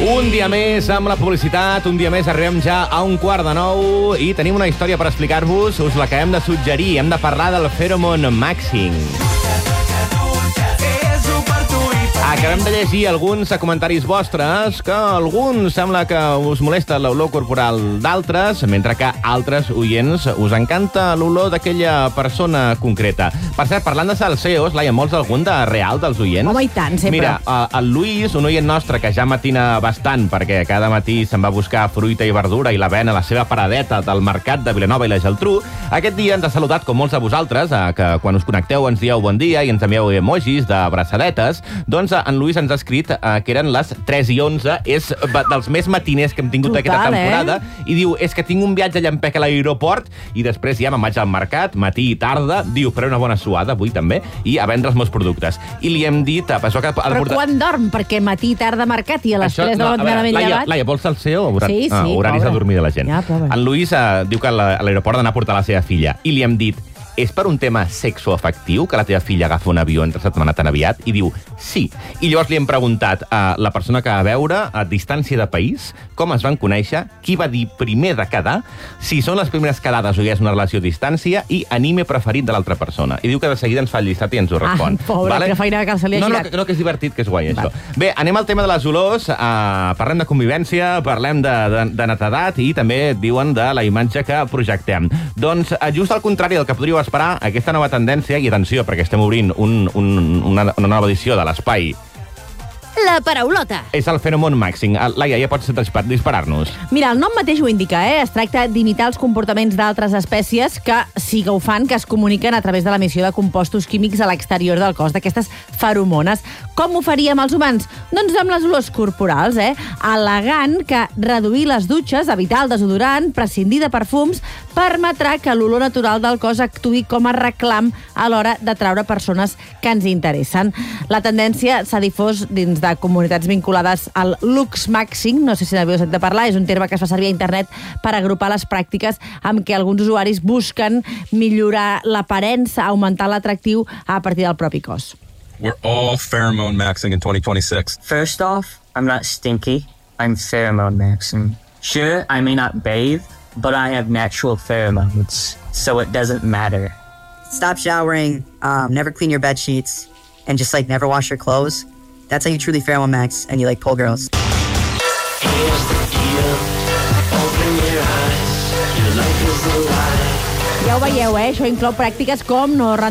Un dia més amb la publicitat, un dia més arribem ja a 8:45 i tenim una història per explicar-vos, us l'acabem de suggerir, hem de parlar del Pheromone Maxing. Acabem de llegir alguns comentaris vostres que alguns sembla que us molesta l'olor corporal d'altres, mentre que altres oients us encanta l'olor d'aquella persona concreta. Per cert, parlant de salseos, Laia, molts algun de real dels oients? Home, i tant, sempre. Mira, el Lluís, un oient nostre que ja matina bastant, perquè cada matí se'n va buscar fruita i verdura i la ven a la seva paradeta del mercat de Vilanova i la Geltrú, aquest dia ens ha saludat, com molts de vosaltres, que quan us connecteu ens dieu bon dia i ens envieu emojis d'abraçadetes. Doncs en Lluís ens ha escrit que eren les 3:11, és dels més matiners que hem tingut aquesta temporada, i diu, és que tinc un viatge llampec a l'aeroport i després ja me'n vaig al mercat, matí i tarda, diu, faré una bona suada avui també, i a vendre els meus productes. I li hem dit... Però quan dorm? Perquè matí i tarda mercat i a les 3 de la matinada ben llevat... Laia, vols salseo? Sí, horaris de dormir de la gent. Ja, en Lluís diu que a l'aeroport ha d'anar a portar la seva filla, i li hem dit, és per un tema sexoafectiu que la teva filla agafa un avió entre setmana tan aviat? I diu, sí. I llavors li hem preguntat a la persona que va veure, a distància de país, com es van conèixer, qui va dir primer de quedar, si són les primeres quedades o hi és una relació a distància, i anime preferit de l'altra persona. I diu que de seguida ens fa el llistat i ens ho respon. Pobre, que feina que se li ha girat. No, que és divertit, que és guai, això. Bé, anem al tema de les olors, parlem de convivència, parlem de netedat i també diuen de la imatge que projectem. Doncs, just al contrari del que podríeu esperar, aquesta nova tendència, i atenció, perquè estem obrint una nova edició de l'Espai. La paraulota. És el Pheromone Maxing. Laia, ja pots disparar-nos. Mira, el nom mateix ho indica, Es tracta d'imitar els comportaments d'altres espècies que sí que ho fan, que es comuniquen a través de l'emissió de compostos químics a l'exterior del cos, d'aquestes feromones. Com ho faríem els humans? Doncs amb les olors corporals, Al·legant que reduir les dutxes, evitar el desodorant, prescindir de perfums, permetrà que l'olor natural del cos actuï com a reclam a l'hora d'atraure persones que ens interessen. La tendència s'ha difós dins de comunitats vinculades al Lux Maxing, no sé si n'havíeu sentit a parlar, és un terme que es fa servir a internet per agrupar les pràctiques amb què alguns usuaris busquen millorar l'aparença, augmentar l'atractiu a partir del propi cos. We're all pheromone maxing in 2026. First off, I'm not stinky. I'm pheromone maxing. Sure, I may not bathe, but I have natural pheromones, so it doesn't matter. Stop showering, never clean your bed sheets, and just never wash your clothes. That's how you truly pheromone max and you pull girls. Here's the deal. Open your eyes. Your life is a lie. Ja ho veieu, Això inclou pràctiques com no